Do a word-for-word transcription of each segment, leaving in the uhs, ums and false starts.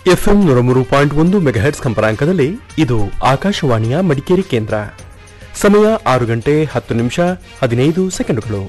FM ನೂರ ಮೂರು point ಒಂದು ಮೆಗಾಹೆಟ್ಸ್ ಕಂಪನಾಂಕದಲ್ಲಿ ಇದು ಆಕಾಶವಾಣಿಯ ಮಡಿಕೇರಿ ಕೇಂದ್ರ. ಸಮಯ ಆರು ಗಂಟೆ ಹತ್ತು ನಿಮಿಷ ಹದಿನೈದು ಸೆಕೆಂಡುಗಳು.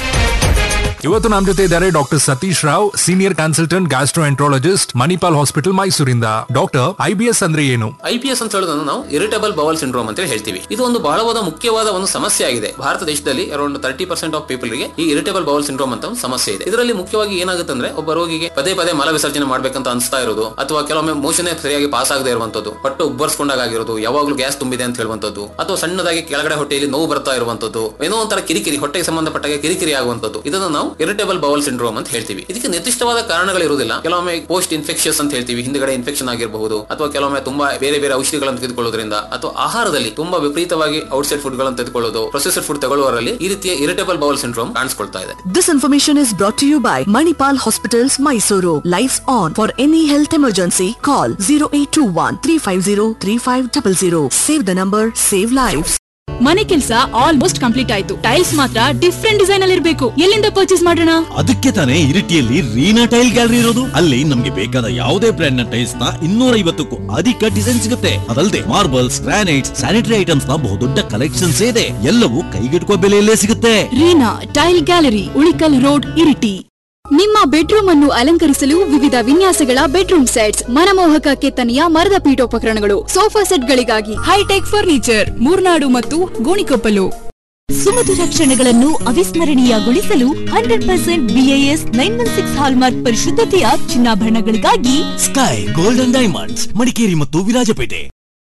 ಇವತ್ತು ನಮ್ಮ ಜೊತೆ ಇದ್ದಾರೆ doctor Satish Rao, senior consultant gastroenterologist, Manipal hospital ಮೈಸೂರಿಂದ. ಡಾಕ್ಟರ್, ಐಬಿಎಸ್ ಅಂದ್ರೆ ಏನು? ಐಬಿಎಸ್ ಅಂತ ಹೇಳೋದನ್ನು ನಾವು ಇರಿಟೇಬಲ್ ಬೌಲ್ ಸಿಂಡ್ರೋಮ್ ಅಂತ ಹೇಳ್ತೀವಿ. ಇದು ಒಂದು ಬಹಳವಾದ ಮುಖ್ಯವಾದ ಒಂದು ಸಮಸ್ಯೆ ಆಗಿದೆ. ಭಾರತ ದೇಶದಲ್ಲಿ around thirty percent of people ಗೆ ಈ ಇರಿಟೇಬಲ್ ಬೌಲ್ ಸಿಂಡ್ರೋಮ್ ಅಂತ ಒಂದು ಸಮಸ್ಯೆ ಇದೆ. ಇದರಲ್ಲಿ ಮುಖ್ಯವಾಗಿ ಏನಾಗುತ್ತೆ ಅಂದ್ರೆ, ಒಬ್ಬ ರೋಗಿಗೆ ಪದೇ ಪದೇ ಮಲ ವಿಸರ್ಜನೆ ಮಾಡ್ಬೇಕಂತ ಅನಿಸ್ತಾ ಇರೋದು, ಅಥವಾ ಕೆಲವೊಮ್ಮೆ ಮೋಷನ್ ಸರಿಯಾಗಿ ಪಾಸ್ ಆಗದೆ ಇರುವಂತದ್ದು, ಹೊಟ್ಟೆ ಉಬ್ಬರ್ಸ್ಕೊಂಡಾಗ ಆಗಿರೋದು, ಯಾವಾಗಲೂ ಗ್ಯಾಸ್ ತುಂಬಿದೆ ಅಂತ ಹೇಳುವಂತದ್ದು, ಅಥವಾ ಸಣ್ಣದಾಗಿ ಕೆಳಗಡೆ ಹೊಟ್ಟೆಯಲ್ಲಿ ನೋವು ಬರ್ತಾ ಇರುವಂತದ್ದು, ಏನೋ ಒಂಥರ ಕಿರಿಕಿರಿ, ಹೊಟ್ಟೆಗೆ ಸಂಬಂಧಪಟ್ಟಾಗ ಕಿರಿಕಿರಿ ಆಗುವಂತದ್ದು, ಇದನ್ನು ನಾವು ಇರಿಟೇಬಲ್ ಬೌಲ್ ಸಿಂಡ್ರೋಮ್ ಅಂತ ಹೇಳ್ತೀವಿ. ಇದಕ್ಕೆ ನಿರ್ದಿಷ್ಟವಾದ ಕಾರಣಗಳಿರುವುದಿಲ್ಲ. ಕೆಲವೊಮ್ಮೆ ಪೋಸ್ಟ್ ಇನ್ಫೆಕ್ಷನ್ಸ್ ಅಂತ ಹೇಳ್ತೀವಿ, ಹಿಂದ್ಗಡೆ ಇನ್ಫೆಕ್ಷನ್ ಆಗಿರಬಹುದು, ಅಥವಾ ಕೆಲವೊಮ್ಮೆ ತುಂಬಾ ಬೇರೆ ಬೇರೆ ಔಷಧಿಗಳನ್ನು ತೆಗೆದುಕೊಳ್ಳೋದ್ರಿಂದ, ಅಥವಾ ಆಹಾರದಲ್ಲಿ ತುಂಬಾ ವಿಪರೀತವಾಗಿ ಔಟ್ಸೈಡ್ ಫುಡ್ ಗಳನ್ನು ತೆಗೆದುಕೊಳ್ಳೋದು, ಪ್ರೊಸೆಸ್ಡ್ ಫುಡ್ ತಗೊಳ್ಳುವವರಲ್ಲಿ ಈ ರೀತಿಯ ಇರಿಟೇಬಲ್ ಬೌಲ್ ಸಿಂಡ್ರೋಮ್ ಕಾಣಿಸಿಕೊಳ್ತಾ ಇದೆ. This information is brought to you by Manipal Hospitals, Mysuru. Lights on. For any health emergency, call zero eight two one three five zero three five zero zero. Save the number, save lives. ಮನೆ ಕೆಲಸ almost complete ಆಯ್ತು. Tiles ಮಾತ್ರ different design ಅಲ್ಲಿ ಇರಬೇಕು. ಎಲ್ಲಿಂದ purchase ಮಾಡೋಣ? ಅದಕ್ಕೆ ತಾನೇ ಇರಿಟಿಯಲ್ಲಿ ರೀನಾ ಟೈಲ್ ಗ್ಯಾಲರಿ ಇರೋದು. ಅಲ್ಲಿ ನಮ್ಗೆ ಬೇಕಾದ ಯಾವುದೇ ಬ್ರ್ಯಾಂಡ್ ನ ಟೈಲ್ಸ್ ನ ಇನ್ನೂರ ಐವತ್ತಕ್ಕೂ ಅಧಿಕ ಡಿಸೈನ್ ಸಿಗುತ್ತೆ. ಅದಲ್ಲದೆ ಮಾರ್ಬಲ್ಸ್, ಗ್ರಾನೈಟ್ಸ್, ಸ್ಯಾನಿಟರಿ ಐಟಮ್ಸ್ ನ ಬಹುದೊಡ್ಡ ಕಲೆಕ್ಷನ್ಸ್ ಇದೆ. ಎಲ್ಲವೂ ಕೈಗೆಟುಕುವ ಬೆಲೆಯಲ್ಲೇ ಸಿಗುತ್ತೆ. Reena tail gallery, Ulikkal road, Iritty. ನಿಮ್ಮ ಬೆಡ್ರೂಮ್ ಅನ್ನು ಅಲಂಕರಿಸಲು ವಿವಿಧ ವಿನ್ಯಾಸಗಳ ಬೆಡ್ರೂಮ್ ಸೆಟ್ಸ್, ಮನಮೋಹಕ ಕೆತ್ತನೆಯ ಮರದ ಪೀಠೋಪಕರಣಗಳು, ಸೋಫಾ ಸೆಟ್ ಗಳಿಗಾಗಿ ಹೈಟೆಕ್ ಫರ್ನಿಚರ್, ಮೂರ್ನಾಡು ಮತ್ತು ಗೋಣಿಕೊಪ್ಪಲು. ಸುಮಧುರ ಕ್ಷಣಗಳನ್ನು ಅವಿಸ್ಮರಣೀಯಗೊಳಿಸಲು hundred percent BIS nine one six hallmark ಪರಿಶುದ್ಧತೆಯ ಚಿನ್ನಾಭರಣಗಳಿಗಾಗಿ sky golden diamonds, Madikeri ಮತ್ತು ವಿರಾಜಪೇಟೆ.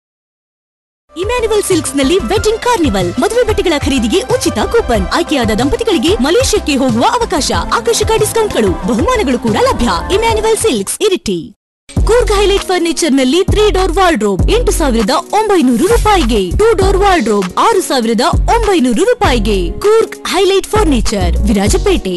ಇಮ್ಯಾನ್ಯುವಲ್ ಸಿಲ್ಕ್ಸ್ ನಲ್ಲಿ ವೆಡ್ಡಿಂಗ್ ಕಾರ್ನಿವಲ್, ಮದುವೆ ಬಟ್ಟೆಗಳ ಖರೀದಿಗೆ ಉಚಿತ ಕೂಪನ್, ಆಯ್ಕೆಯಾದ ದಂಪತಿಗಳಿಗೆ ಮಲೇಷ್ಯಾಕ್ಕೆ ಹೋಗುವ ಅವಕಾಶ, ಆಕರ್ಷಕ ಡಿಸ್ಕೌಂಟ್ಗಳು, ಬಹುಮಾನಗಳು ಕೂಡ ಲಭ್ಯ. Emmanuel silks, Iritty. Coorg highlight furniture ನಲ್ಲಿ ತ್ರೀ ಡೋರ್ ವಾರ್ಡ್ರೋಬ್ ಎಂಟು ಸಾವಿರದ ಒಂಬೈನೂರು ರೂಪಾಯಿಗೆ, ಟೂ ಡೋರ್ ವಾರ್ಡ್ರೋಬ್ ಆರು ಸಾವಿರದ ಒಂಬೈನೂರು ರೂಪಾಯಿಗೆ. Coorg highlight furniture, Virajpet.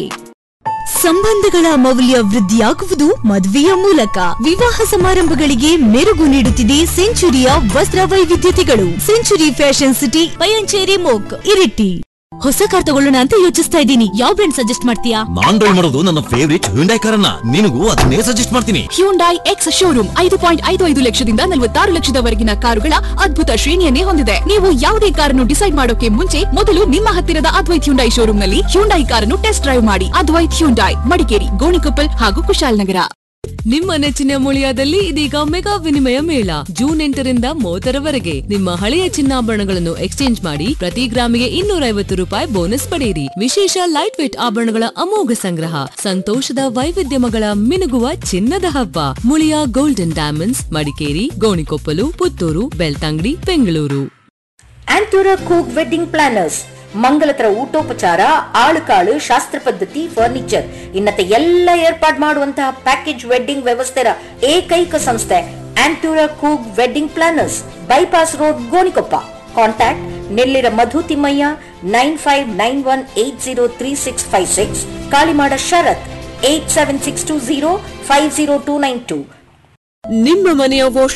ಸಂಬಂಧಗಳ ಮೌಲ್ಯ ವೃದ್ಧಿಯಾಗುವುದು ಮದುವೆಯ ಮೂಲಕ. ವಿವಾಹ ಸಮಾರಂಭಗಳಿಗೆ ಮೆರುಗು ನೀಡುತ್ತಿದೆ ಸೆಂಚುರಿಯ ವಸ್ತ್ರ ವೈವಿಧ್ಯತೆಗಳು. Century fashion city, Payanchery ಮೋಕ್, Iritty. ಹೊಸ ಕಾರ್ ತಗೊಳ್ಳೋಣ ಅಂತ ಯೋಚಿಸ್ತಾ ಇದ್ದೀನಿ. ಯಾವ ಬ್ರ್ಯಾಂಡ್ ಸಜೆಸ್ಟ್ ಮಾಡ್ತೀಯಾ? ನಾನ್ ಡ್ರೈವ್ ಮಾಡೋದು ನನ್ನ ಫೇವರಿಟ್ ಹ್ಯುಂಡೈ ಕಾರನ್ನ. ನಿನಗೂ ಅದನ್ನೇ ಸಜೆಸ್ಟ್ ಮಾಡ್ತೀನಿ. ಹ್ಯುಂಡೈ ಎಕ್ಸ್ ಶೋರೂಮ್ ಐದು ಪಾಯಿಂಟ್ ಐದು ಐದು ಲಕ್ಷದಿಂದ ನಲವತ್ತಾರು ಲಕ್ಷದವರೆಗಿನ ಕಾರುಗಳ ಅದ್ಭುತ ಶ್ರೇಣಿಯನ್ನೇ ಹೊಂದಿದೆ. ನೀವು ಯಾವುದೇ ಕಾರನ್ನು ಡಿಸೈಡ್ ಮಾಡೋಕೆ ಮುಂಚೆ ಮೊದಲು ನಿಮ್ಮ ಹತ್ತಿರದ ಅದ್ವೈತ್ ಹ್ಯುಂಡೈ ಶೋರೂಮ್ ನಲ್ಲಿ ಹ್ಯುಂಡೈ ಕಾರನ್ನು ಟೆಸ್ಟ್ ಡ್ರೈವ್ ಮಾಡಿ. ಅದ್ವೈತ್ ಹ್ಯುಂಡೈ, ಮಡಿಕೇರಿ, ಗೋಣಿಕೊಪ್ಪಲ್ ಹಾಗೂ ಕುಶಾಲನಗರ. ನಿಮ್ಮ ನೆಚ್ಚಿನ ಮುಳಿಯಾದಲ್ಲಿ ಇದೀಗ ಮೆಗಾ ವಿನಿಮಯ ಮೇಳ ಜೂನ್ ಎಂಟರಿಂದ ಮೂವತ್ತರವರೆಗೆ. ನಿಮ್ಮ ಹಳೆಯ ಚಿನ್ನಾಭರಣಗಳನ್ನು ಎಕ್ಸ್ಚೇಂಜ್ ಮಾಡಿ ಪ್ರತಿ ಗ್ರಾಮಿಗೆ ಇನ್ನೂರ ಐವತ್ತು ರೂಪಾಯಿ ಬೋನಸ್ ಪಡೆಯಿರಿ. ವಿಶೇಷ ಲೈಟ್ ವೇಟ್ ಆಭರಣಗಳ ಅಮೋಘ ಸಂಗ್ರಹ, ಸಂತೋಷದ ವೈವಿಧ್ಯಮಗಳ ಮಿನುಗುವ ಚಿನ್ನದ ಹಬ್ಬ. Muliya golden diamonds, Madikeri, Gonikoppal, Puttur, Belthangady, Bengaluru. ಆಂಟೂರಾ ಕೂಕ್ wedding planners, ಮಂಗಲತರ ಊಟೋಪಚಾರ, ಆಳುಕಾಳು, ಶಾಸ್ತ್ರ ಪದ್ಧತಿ, ಫರ್ನಿಚರ್ ಇನ್ನತೆ ಎಲ್ಲ ಏರ್ಪಾಡು ಮಾಡುವಂತಹ ಪ್ಯಾಕೇಜ್ ವೆಡ್ಡಿಂಗ್ ವ್ಯವಸ್ಥೆಯ ಏಕೈಕ ಸಂಸ್ಥೆ ಆಂಟೂರಾ ಕೂಗ್ wedding planners, bypass road, Gonikoppa. Contact Nellira ಮಧು Thimmaiah nine five nine one eight zero three six five six, Kalimada ಶರತ್ eight seven six two zero five zero two nine two. ನಿಮ್ಮ ಮನೆಯ